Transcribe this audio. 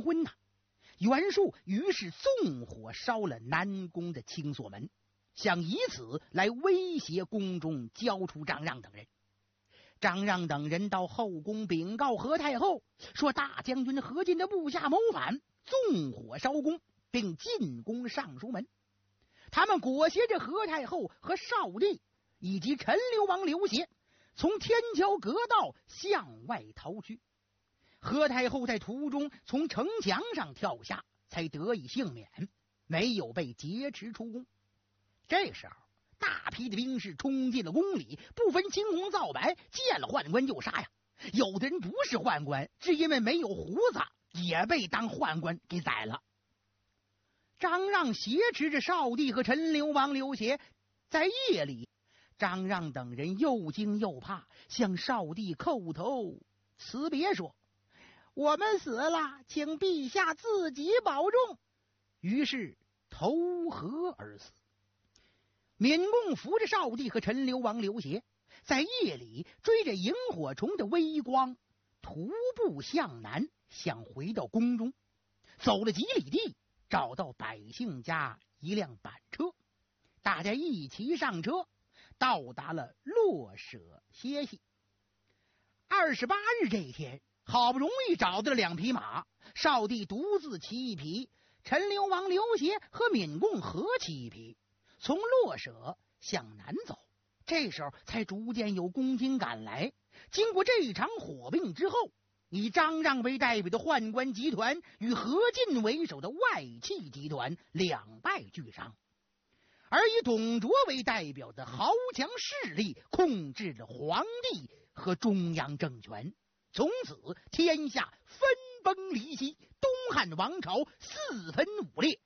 昏呐。袁术于是纵火烧了南宫的青锁门，想以此来威胁宫中交出张让等人。张让等人到后宫禀告何太后，说大将军何进的部下谋反，纵火烧宫，并进攻尚书门。他们裹挟着何太后和少帝以及陈留王刘协，从天桥阁道向外逃去。何太后在途中从城墙上跳下，才得以幸免，没有被劫持出宫。这时候大批的兵士冲进了宫里，不分青红皂白，见了宦官就杀呀。有的人不是宦官，只因为没有胡子，也被当宦官给宰了。张让挟持着少帝和陈留王刘协，在夜里，张让等人又惊又怕，向少帝叩头辞别，说：“我们死了，请陛下自己保重。”于是投河而死。闵贡扶着少帝和陈留王刘协，在夜里追着萤火虫的微光，徒步向南，想回到宫中。走了几里地，找到百姓家一辆板车，大家一齐上车，到达了洛舍歇息。28日这一天，好不容易找到了2匹马，少帝独自骑1匹，陈留王刘协和闵贡合骑1匹，从洛舍向南走。这时候才逐渐有公卿赶来。经过这场火并之后，以张让为代表的宦官集团与何进为首的外戚集团两败俱伤，而以董卓为代表的豪强势力控制了皇帝和中央政权。从此天下分崩离析，东汉王朝4分5裂，